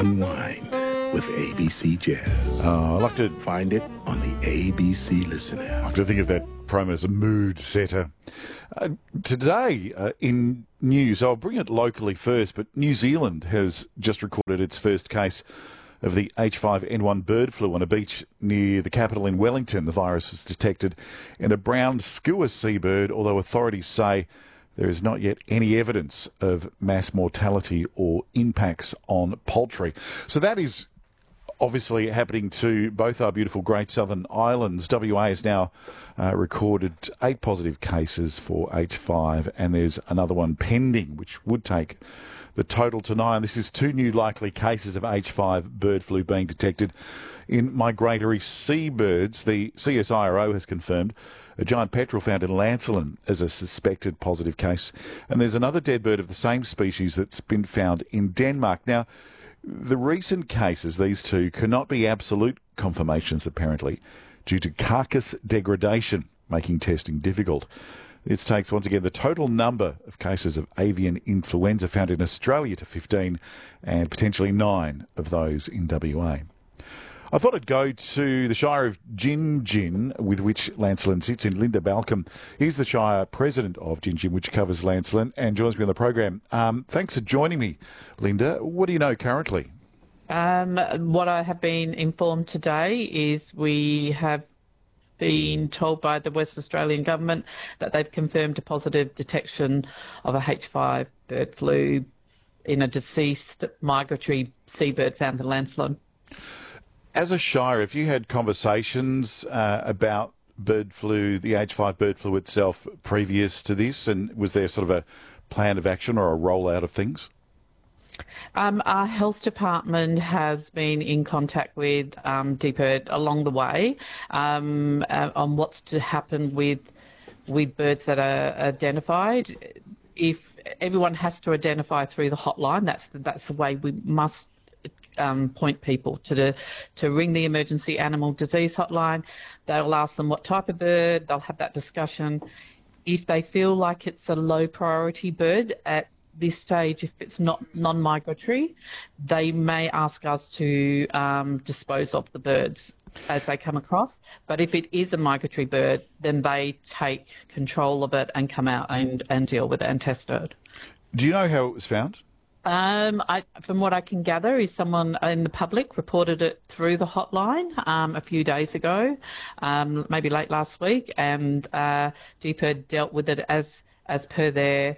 unwind with ABC Jazz. I like to Find it on the ABC Listen app. I like to think of that promo as a mood setter. Today in news, I'll bring it locally first, but New Zealand has just recorded its first case of the H5N1 bird flu on a beach near the capital in Wellington. The virus was detected in a brown skua seabird, although authorities say there is not yet any evidence of mass mortality or impacts on poultry. So that is obviously happening to both our beautiful Great Southern Islands. WA has now recorded 8 positive cases for H5, and there's another one pending, which would take the total to 9. This is 2 new likely cases of H5 bird flu being detected in migratory seabirds. The CSIRO has confirmed a giant petrel found in Lancelin as a suspected positive case, and there's another dead bird of the same species that's been found in Denmark. Now, the recent cases, these two, cannot be absolute confirmations, apparently, due to carcass degradation, making testing difficult. This takes, once again, the total number of cases of avian influenza found in Australia to 15, and potentially 9 of those in WA. I thought I'd go to the Shire of Gin, with which Lancelin sits, in Linda Balcombe. He's the Shire President of Gin, which covers Lancelin, and joins me on the program. Thanks for joining me, Linda. What do you know currently? What I have been informed today is we have been told by the West Australian Government that they've confirmed a positive detection of a H5 bird flu in a deceased migratory seabird found in Lancelin. As a Shire, have you had conversations about bird flu, the H5 bird flu itself, previous to this? And was there sort of a plan of action or a rollout of things? Our health department has been in contact with DPIRD along the way on what's to happen with birds that are identified. If everyone has to identify through the hotline, that's the way we must point people to ring the emergency animal disease hotline. They'll ask them what type of bird. They'll have that discussion. If they feel like it's a low priority bird at this stage, if it's not non-migratory, they may ask us to dispose of the birds as they come across. But if it is a migratory bird, then they take control of it and come out and deal with it and test it. Do you know how it was found? From what I can gather, is someone in the public reported it through the hotline a few days ago, maybe late last week, and DPIRD dealt with it as per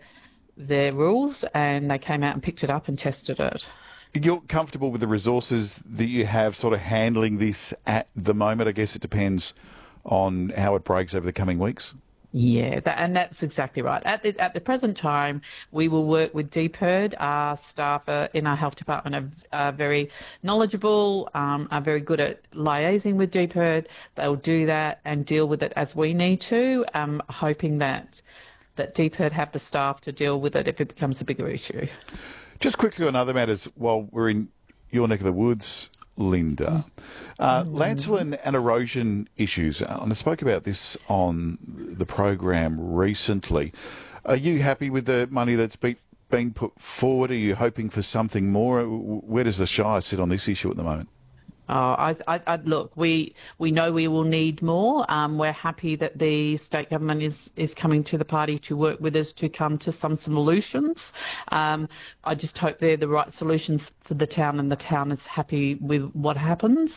their rules, and they came out and picked it up and tested it. You're comfortable with the resources that you have sort of handling this at the moment? I guess it depends on how it breaks over the coming weeks. Yeah, that's exactly right. At the present time, we will work with DPIRD. Our staff in our health department are very knowledgeable, are very good at liaising with DPIRD. They'll do that and deal with it as we need to, hoping that DPIRD have the staff to deal with it if it becomes a bigger issue. Just quickly on other matters, while we're in your neck of the woods, Linda, Lancelin and erosion issues, and I spoke about this on the program recently. Are you happy with the money that's being put forward? Are you hoping for something more? Where does the Shire sit on this issue at the moment? Look, we know we will need more. We're happy that the state government is coming to the party to work with us to come to some solutions. I just hope they're the right solutions for the town, and the town is happy with what happens.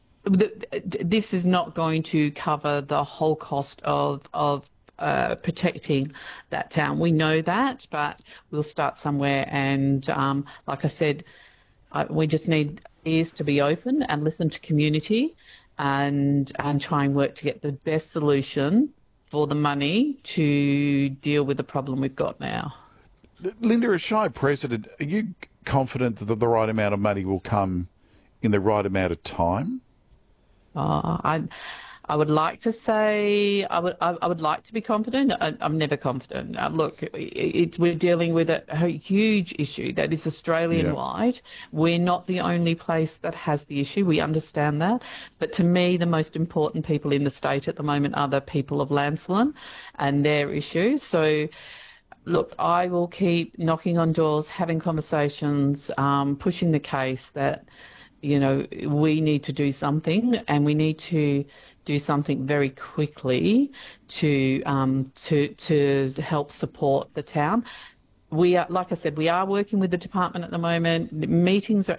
This is not going to cover the whole cost of protecting that town. We know that, but we'll start somewhere. And like I said, we just need ears to be open and listen to community and try and work to get the best solution for the money to deal with the problem we've got now. Linda, as Shire President, are you confident that the right amount of money will come in the right amount of time? I would like to say I would like to be confident. I'm never confident. Look, we're dealing with a huge issue that is Australian-wide. Yeah. We're not the only place that has the issue. We understand that. But to me, the most important people in the state at the moment are the people of Lancelin and their issues. So Look, I will keep knocking on doors, having conversations, pushing the case that, we need to do something, and we need to do something very quickly to help support the town. We are, like I said, we are working with the department at the moment. The meetings are